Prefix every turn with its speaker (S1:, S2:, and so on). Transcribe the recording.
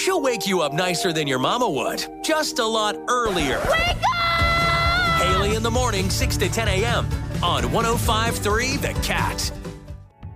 S1: She'll wake you up nicer than your mama would, just a lot earlier.
S2: Wake up!
S1: Haley in the morning, 6 to 10 a.m. on 105.3 The Cat.